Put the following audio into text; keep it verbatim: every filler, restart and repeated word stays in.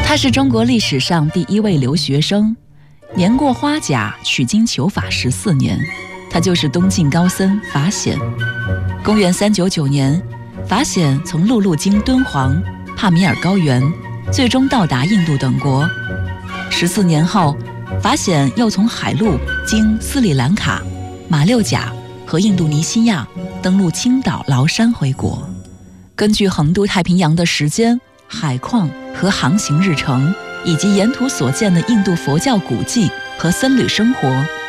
他是中国历史上第一位留学生，年过花甲，取经求法十四年。他就是东晋高僧法显。公元三九九年，法显从陆路经敦煌、帕米尔高原，最终到达印度等国。十四年后，法显又从海路经斯里兰卡、马六甲和印度尼西亚，登陆青岛、崂山回国。根据横渡太平洋的时间、海况和航行日程，以及沿途所见的印度佛教古迹和僧侣生活，